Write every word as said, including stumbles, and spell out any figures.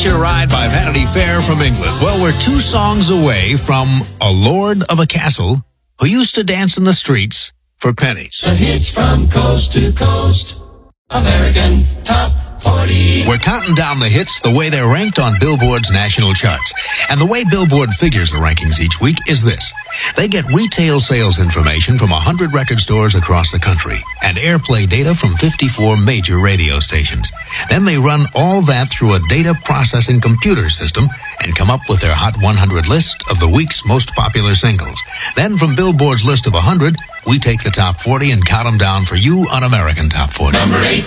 Your Ride by Vanity Fair from England. Well, we're two songs away from a lord of a castle who used to dance in the streets for pennies. The hits from coast to coast. American Top forty. We're counting down the hits the way they're ranked on Billboard's national charts. And the way Billboard figures the rankings each week is this. They get retail sales information from one hundred record stores across the country and airplay data from fifty-four major radio stations. Then they run all that through a data processing computer system and come up with their Hot one hundred list of the week's most popular singles. Then from Billboard's list of one hundred, we take the top forty and count them down for you on American Top forty. Number eight.